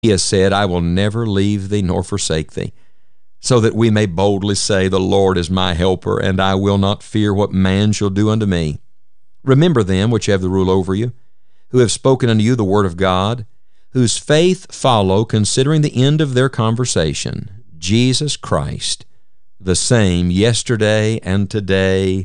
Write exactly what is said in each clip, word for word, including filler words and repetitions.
He has said, I will never leave thee nor forsake thee, so that we may boldly say, the Lord is my helper, and I will not fear what man shall do unto me. Remember them which have the rule over you, who have spoken unto you the word of God, whose faith follow, considering the end of their conversation, Jesus Christ, the same yesterday and today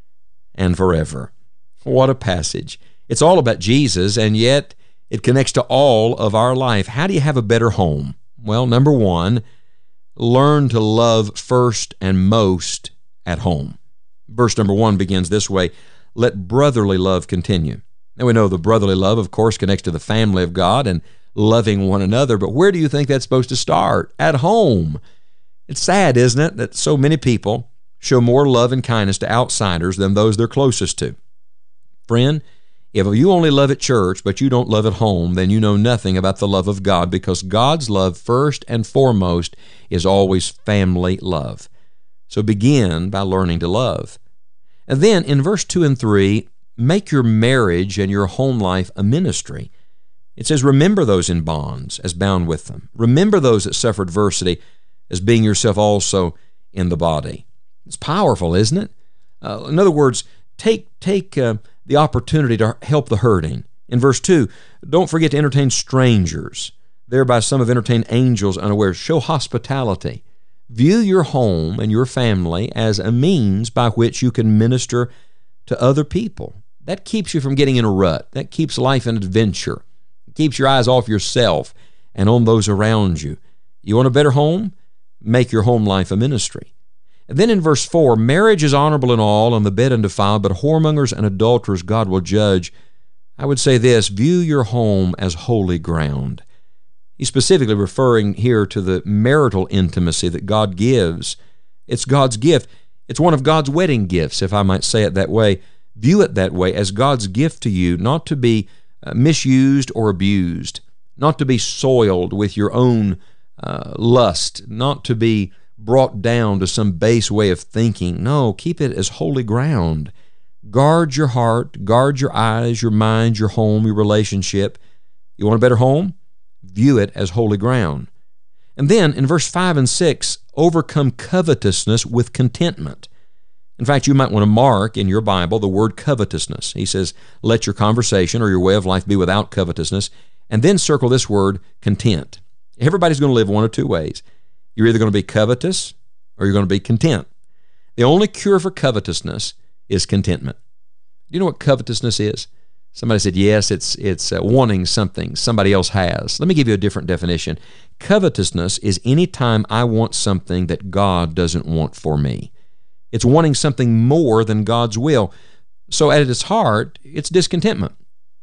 and forever. What a passage. It's all about Jesus, and yet it connects to all of our life. How do you have a better home? Well, number one, learn to love first and most at home. Verse number one begins this way, let brotherly love continue. Now we know the brotherly love, of course, connects to the family of God and loving one another, but where do you think that's supposed to start? At home. It's sad, isn't it, that so many people show more love and kindness to outsiders than those they're closest to. Friend, if you only love at church, but you don't love at home, then you know nothing about the love of God, because God's love, first and foremost, is always family love. So begin by learning to love. And then in verse two and three, make your marriage and your home life a ministry. It says, remember those in bonds as bound with them. Remember those that suffer adversity as being yourself also in the body. It's powerful, isn't it? Uh, in other words, take, take uh, the opportunity to help the hurting. In verse two, don't forget to entertain strangers. Thereby some have entertained angels unawares. Show hospitality. View your home and your family as a means by which you can minister to other people. That keeps you from getting in a rut. That keeps life an adventure. It keeps your eyes off yourself and on those around you. You want a better home? Make your home life a ministry. And then in verse four, marriage is honorable in all, and the bed undefiled, but whoremongers and adulterers God will judge. I would say this, view your home as holy ground. He's specifically referring here to the marital intimacy that God gives. It's God's gift. It's one of God's wedding gifts, if I might say it that way. View it that way, as God's gift to you, not to be uh, misused or abused, not to be soiled with your own uh, lust, not to be brought down to some base way of thinking. No, keep it as holy ground. Guard your heart, guard your eyes, your mind, your home, your relationship. You want a better home? View it as holy ground. And then in verse five and six, overcome covetousness with contentment. In fact, you might want to mark in your Bible the word covetousness. He says, let your conversation or your way of life be without covetousness, and then circle this word, content. Everybody's going to live one of two ways. You're either going to be covetous or you're going to be content. The only cure for covetousness is contentment. Do you know what covetousness is? Somebody said, yes, it's, it's uh, wanting something somebody else has. Let me give you a different definition. Covetousness is any time I want something that God doesn't want for me. It's wanting something more than God's will. So at its heart, it's discontentment.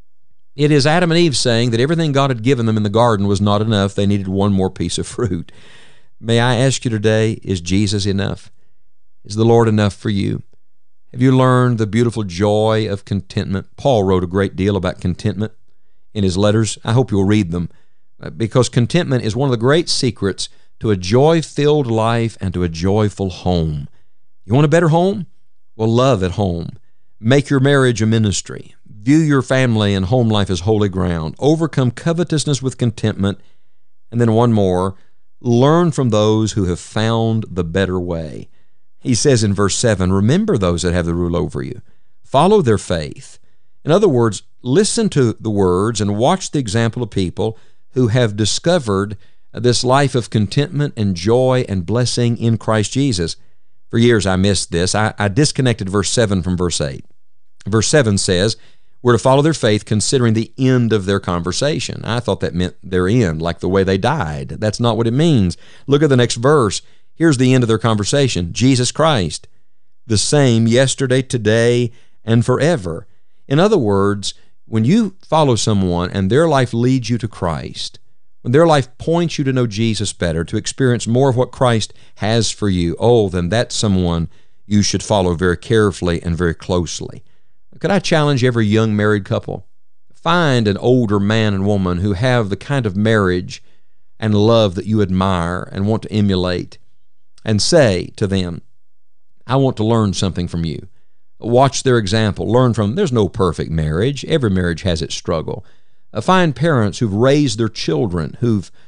It is Adam and Eve saying that everything God had given them in the garden was not enough. They needed one more piece of fruit. May I ask you today, is Jesus enough? Is the Lord enough for you? Have you learned the beautiful joy of contentment? Paul wrote a great deal about contentment in his letters. I hope you'll read them, because contentment is one of the great secrets to a joy-filled life and to a joyful home. You want a better home? Well, love at home. Make your marriage a ministry. View your family and home life as holy ground. Overcome covetousness with contentment. And then one more, learn from those who have found the better way. He says in verse seven, remember those that have the rule over you. Follow their faith. In other words, listen to the words and watch the example of people who have discovered this life of contentment and joy and blessing in Christ Jesus. For years I missed this. I, I disconnected verse seven from verse eight. Verse seven says, we're to follow their faith considering the end of their conversation. I thought that meant their end, like the way they died. That's not what it means. Look at the next verse. Here's the end of their conversation. Jesus Christ, the same yesterday, today, and forever. In other words, when you follow someone and their life leads you to Christ, when their life points you to know Jesus better, to experience more of what Christ has for you, oh, then that's someone you should follow very carefully and very closely. Could I challenge every young married couple? Find an older man and woman who have the kind of marriage and love that you admire and want to emulate, and say to them, I want to learn something from you. Watch their example. Learn from them. There's no perfect marriage. Every marriage has its struggle. Uh, find parents who've raised their children, who've